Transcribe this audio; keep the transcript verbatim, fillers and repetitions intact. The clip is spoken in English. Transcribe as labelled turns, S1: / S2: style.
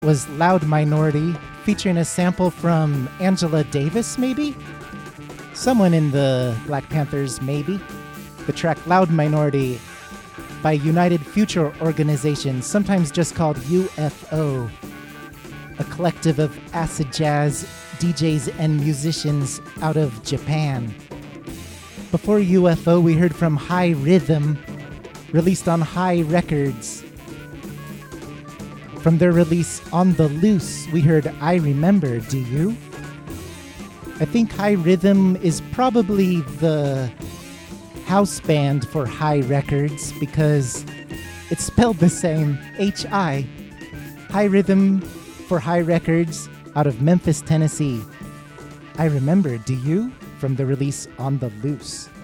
S1: Was Loud Minority, featuring a sample from Angela Davis, maybe? Someone in the Black Panthers, maybe. The track Loud Minority by United Future Organization, sometimes just called U F O, a collective of acid jazz D Js and musicians out of Japan. Before U F O, we heard from High Rhythm, released on High Records. From their release On the Loose, we heard I Remember, Do You? I think High Rhythm is probably the house band for High Records because it's spelled the same, H I. High Rhythm for High Records out of Memphis, Tennessee. I Remember, Do You? From the release On the Loose.